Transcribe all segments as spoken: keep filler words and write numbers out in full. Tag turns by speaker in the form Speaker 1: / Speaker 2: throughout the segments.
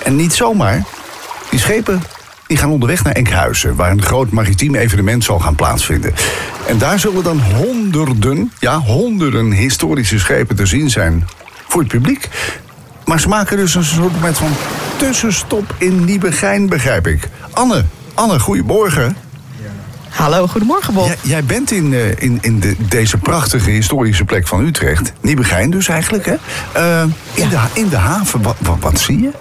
Speaker 1: En niet zomaar. Die schepen die gaan onderweg naar Enkhuizen, waar een groot maritiem evenement zal gaan plaatsvinden. En daar zullen dan honderden, ja honderden historische schepen te zien zijn voor het publiek. Maar ze maken dus een soort met van tussenstop in Nieuwegein, begrijp ik. Anne, Anne, goedemorgen.
Speaker 2: Hallo, goedemorgen Bob.
Speaker 1: Jij, jij bent in, uh, in, in de, deze prachtige historische plek van Utrecht. Nieuwegein dus eigenlijk, hè? Uh, in, ja. de, in de haven, wat, wat, wat zie je?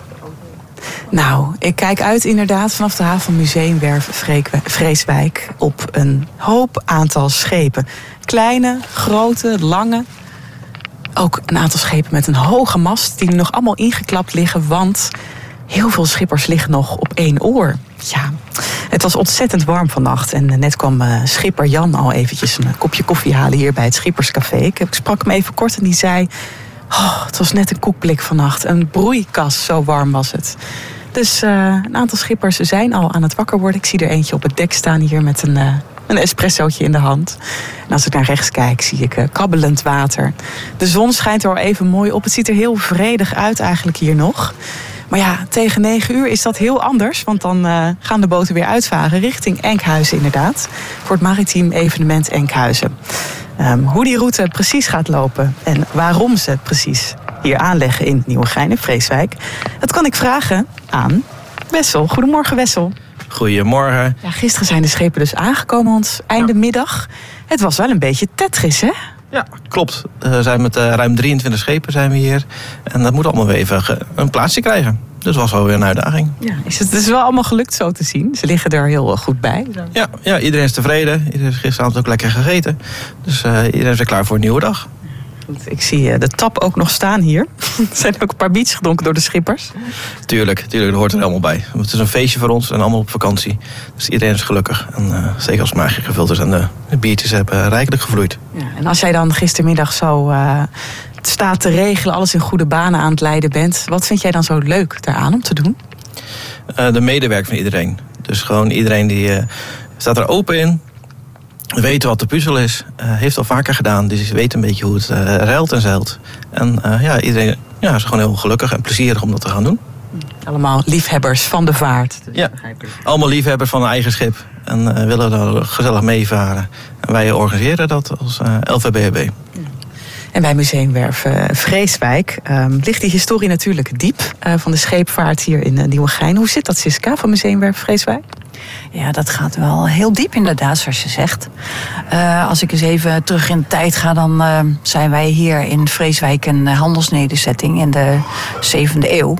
Speaker 2: Nou, ik kijk uit inderdaad vanaf de haven Museumwerf Vreeswijk op een hoop aantal schepen. Kleine, grote, lange. Ook een aantal schepen met een hoge mast die nog allemaal ingeklapt liggen, want heel veel schippers liggen nog op één oor. Ja, het was ontzettend warm vannacht en net kwam uh, schipper Jan al eventjes een kopje koffie halen hier bij het Schipperscafé. Ik, ik sprak hem even kort en die zei, oh, het was net een koekblik vannacht, een broeikas, zo warm was het. Dus uh, een aantal schippers zijn al aan het wakker worden. Ik zie er eentje op het dek staan hier met een, uh, een espressootje in de hand. En als ik naar rechts kijk, zie ik uh, kabbelend water. De zon schijnt er al even mooi op. Het ziet er heel vredig uit eigenlijk hier nog. Maar ja, tegen negen uur is dat heel anders. Want dan uh, gaan de boten weer uitvaren richting Enkhuizen inderdaad. Voor het maritiem evenement Enkhuizen. Um, hoe die route precies gaat lopen en waarom ze precies hier aanleggen in Nieuwegein en Vreeswijk, dat kan ik vragen aan Wessel. Goedemorgen Wessel.
Speaker 3: Goedemorgen.
Speaker 2: Ja, gisteren zijn de schepen dus aangekomen, want einde ja. middag. Het was wel een beetje Tetris, hè?
Speaker 3: Ja, klopt. We zijn met uh, ruim drieëntwintig schepen zijn we hier. En dat moet allemaal weer even een plaatsje krijgen. Dus dat was wel weer een uitdaging.
Speaker 2: Ja, is het, het is wel allemaal gelukt zo te zien. Ze liggen er heel goed bij.
Speaker 3: Ja, ja, iedereen is tevreden. Iedereen heeft gisteravond ook lekker gegeten. Dus uh, iedereen is weer klaar voor een nieuwe dag.
Speaker 2: Ik zie de tap ook nog staan hier. Er zijn ook een paar biertjes gedronken door de schippers.
Speaker 3: Tuurlijk, tuurlijk, dat hoort er helemaal bij. Het is een feestje voor ons en allemaal op vakantie. Dus iedereen is gelukkig. En uh, zeker als het magisch gevuld is en de, de biertjes hebben rijkelijk gevloeid. Ja,
Speaker 2: en als jij dan gistermiddag zo uh, staat te regelen, alles in goede banen aan het leiden bent, wat vind jij dan zo leuk daaraan om te doen?
Speaker 3: Uh, de medewerking van iedereen. Dus gewoon iedereen die uh, staat er open in. Weten wat de puzzel is. Uh, heeft al vaker gedaan. Dus weet een beetje hoe het uh, ruilt en zeilt. En uh, ja, iedereen ja, is gewoon heel gelukkig en plezierig om dat te gaan doen.
Speaker 2: Allemaal liefhebbers van de vaart. Dus
Speaker 3: ja, allemaal liefhebbers van een eigen schip. En uh, willen daar gezellig meevaren. En wij organiseren dat als uh, L V B H B. Ja.
Speaker 2: En bij Museumwerf uh, Vreeswijk um, ligt die historie natuurlijk diep uh, van de scheepvaart hier in uh, Nieuwegein. Hoe zit dat, Siska, van Museumwerf Vreeswijk?
Speaker 4: Ja, dat gaat wel heel diep inderdaad, zoals je zegt. Uh, als ik eens even terug in de tijd ga, dan uh, zijn wij hier in Vreeswijk een handelsnederzetting in de zevende eeuw.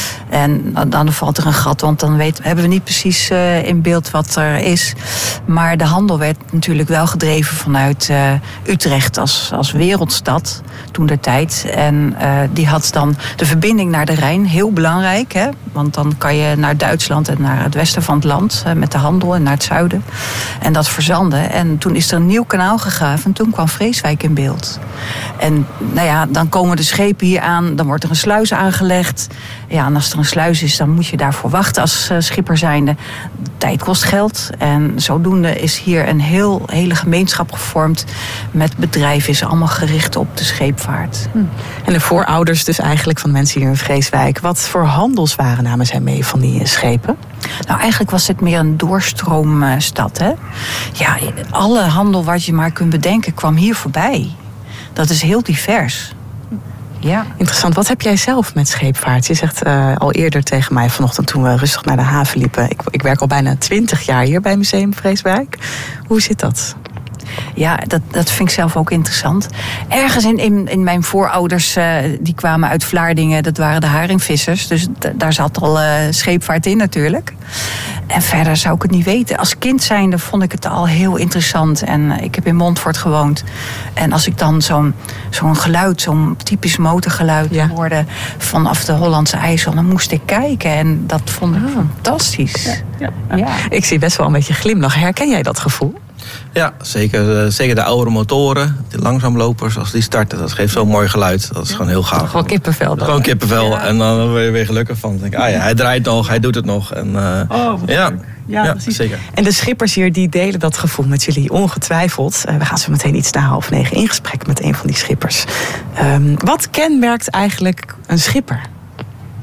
Speaker 4: En dan valt er een gat, want dan weet, hebben we niet precies uh, in beeld wat er is. Maar de handel werd natuurlijk wel gedreven vanuit uh, Utrecht als, als wereldstad toen der tijd. En uh, die had dan de verbinding naar de Rijn, heel belangrijk. Hè? Want dan kan je naar Duitsland en naar het westen van het land uh, met de handel en naar het zuiden. En dat verzandde. En toen is er een nieuw kanaal gegraven en toen kwam Vreeswijk in beeld. En nou ja, dan komen de schepen hier aan, dan wordt er een sluis aangelegd. Ja, en als er een sluis is, dan moet je daarvoor wachten als uh, schipper zijnde. Tijd kost geld. En zodoende is hier een heel, hele gemeenschap gevormd met bedrijven. Is allemaal gericht op de scheepvaart.
Speaker 2: Hm. En de voorouders dus eigenlijk van mensen hier in Vreeswijk. Wat voor handelswaren namen zij mee van die schepen?
Speaker 4: Nou, eigenlijk was dit meer een doorstroomstad. Hè? Ja, alle handel wat je maar kunt bedenken kwam hier voorbij. Dat is heel divers. Ja.
Speaker 2: Interessant. Wat heb jij zelf met scheepvaart? Je zegt uh, al eerder tegen mij vanochtend toen we rustig naar de haven liepen. Ik, ik werk al bijna twintig jaar hier bij Museum Vreeswijk. Hoe zit dat?
Speaker 4: Ja, dat, dat vind ik zelf ook interessant. Ergens in, in, in mijn voorouders, uh, die kwamen uit Vlaardingen, dat waren de haringvissers. Dus d- daar zat al uh, scheepvaart in natuurlijk. En verder zou ik het niet weten. Als kind zijnde vond ik het al heel interessant. En uh, ik heb in Montfort gewoond. En als ik dan zo'n, zo'n geluid, zo'n typisch motorgeluid ja. hoorde vanaf de Hollandse IJssel, dan moest ik kijken. En dat vond ik oh. fantastisch. Ja,
Speaker 2: ja, ja. Ja. Ik zie best wel een beetje glimlach. Herken jij dat gevoel?
Speaker 3: Ja, zeker, zeker de oude motoren, de langzaamlopers, als die starten, dat geeft zo'n mooi geluid. Dat is ja. gewoon heel gaaf.
Speaker 2: Gewoon kippenvel. Dan.
Speaker 3: Gewoon kippenvel ja. en dan word je weer gelukkig van. Dan denk ik, ah ja, hij draait nog, hij doet het nog. En, uh,
Speaker 2: oh, wat
Speaker 3: ja.
Speaker 2: leuk. Ja,
Speaker 3: ja zeker.
Speaker 2: En de schippers hier, die delen dat gevoel met jullie ongetwijfeld. Uh, we gaan zo meteen iets na half negen in gesprek met een van die schippers. Um, wat kenmerkt eigenlijk een schipper?